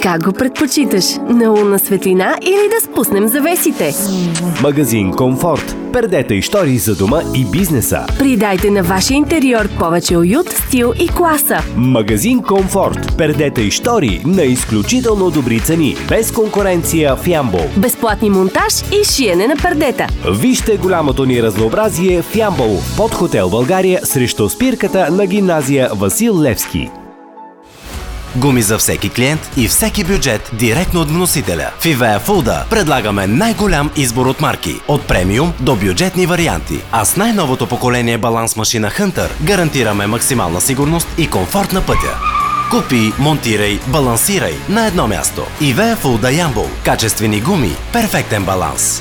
Как го предпочиташ? На лунна светлина или да спуснем завесите? Магазин Комфорт. Пердета и штори за дома и бизнеса. Придайте на вашия интериор повече уют, стил и класа. Магазин Комфорт. Пердета и штори на изключително добри цени. Без конкуренция в Ямбол. Безплатни монтаж и шиене на пердета. Вижте голямото ни разнообразие в Ямбол. Под хотел България срещу спирката на гимназия Васил Левски. Гуми за всеки клиент и всеки бюджет директно от вносителя. В Ивея Фулда предлагаме най-голям избор от марки, от премиум до бюджетни варианти. А с най-новото поколение баланс машина Hunter гарантираме максимална сигурност и комфорт на пътя. Купи, монтирай, балансирай на едно място. Ивея Фулда Ямбол. Качествени гуми, перфектен баланс.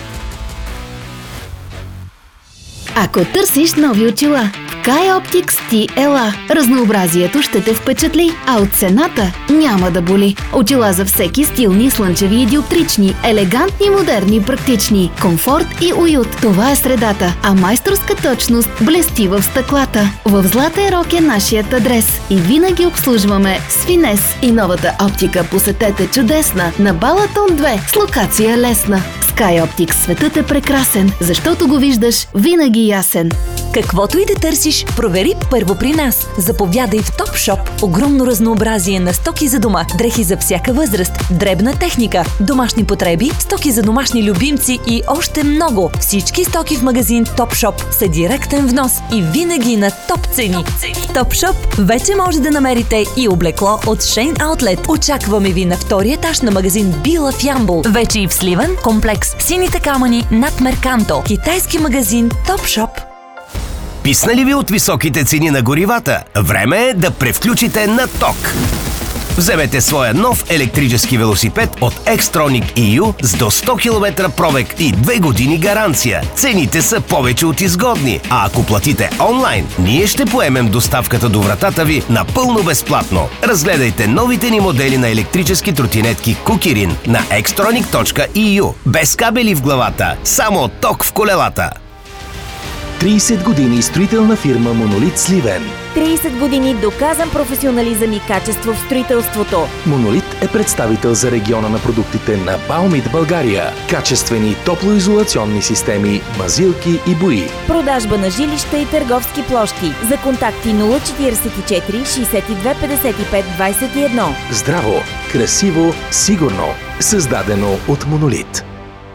Ако търсиш нови очила, в Sky Optics ти ела. Разнообразието ще те впечатли, а от цената няма да боли. Очила за всеки стилни, слънчеви и диоптрични, елегантни, модерни, практични, комфорт и уют. Това е средата, а майсторска точност блести в стъклата. В Златен рок е нашият адрес и винаги обслужваме с финес. И новата оптика посетете чудесна на Балатон 2 с локация лесна. Sky Optics светът е прекрасен, защото го виждаш винаги ясен. Каквото и да търсиш, провери първо при нас. Заповядай в Topshop. Огромно разнообразие на стоки за дома, дрехи за всяка възраст, дребна техника, домашни потреби, стоки за домашни любимци и още много. Всички стоки в магазин Topshop са директен внос и винаги на топ цени. В Topshop вече може да намерите и облекло от Shein Outlet. Очакваме ви на втория етаж на магазин Била в Ямбол. Вече и в Сливен комплекс Сините камъни над Мерканто. Китайски магазин Topshop. Писнали ви от високите цени на горивата? Време е да превключите на ток. Вземете своя нов електрически велосипед от Xtronic EU с до 100 км пробег и 2 години гаранция. Цените са повече от изгодни, а ако платите онлайн, ние ще поемем доставката до вратата ви напълно безплатно. Разгледайте новите ни модели на електрически тротинетки Кукирин на xtronic.eu. Без кабели в главата, само ток в колелата. 30 години строителна фирма Монолит Сливен. 30 години доказан професионализъм и качество в строителството. Монолит е представител за региона на продуктите на Баумит България. Качествени топлоизолационни системи, мазилки и бои. Продажба на жилища и търговски площи. За контакти 044 62 55 21. Здраво, красиво, сигурно. Създадено от Монолит.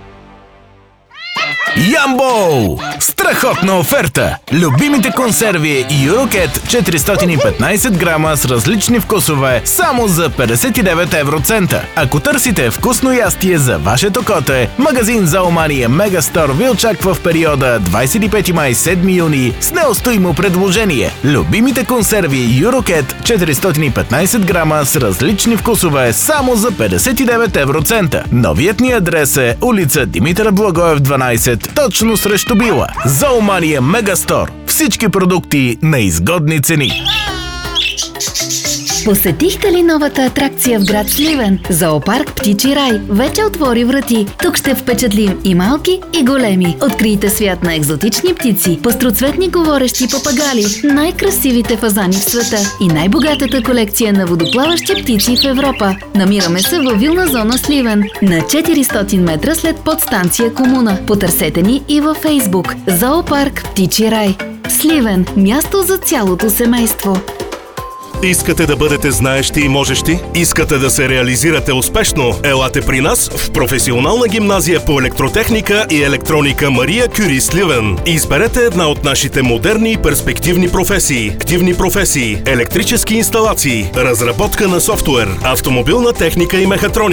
Ямбол! Страхотна оферта! Любимите консерви Юрокет 415 грама с различни вкусове само за 59 евроцента. Ако търсите вкусно ястие за вашето коте, магазин Зоомания Мегастор ви очаква в периода 25 май 7 юни с неустоимо предложение. Любимите консерви Юрокет 415 грама с различни вкусове само за 59 евроцента. Новият ни адрес е улица Димитър Благоев 12, точно срещу Била. Зоомания Мегастор. Всички продукти на изгодни цени. Посетихте ли новата атракция в град Сливен? Зоопарк Птичи рай вече отвори врати. Тук ще впечатлим и малки, и големи. Открийте свят на екзотични птици, пастроцветни говорещи папагали, най-красивите фазани в света и най-богатата колекция на водоплаващи птици в Европа. Намираме се във вилна зона Сливен, на 400 метра след подстанция Комуна. Потърсете ни и във Фейсбук. Зоопарк Птичи рай. Сливен – място за цялото семейство. Искате да бъдете знаещи и можещи? Искате да се реализирате успешно? Елате при нас в професионална гимназия по електротехника и електроника Мария Кюри Сливен. Изберете една от нашите модерни и перспективни професии. Активни професии, електрически инсталации, разработка на софтуер, автомобилна техника и мехатроника.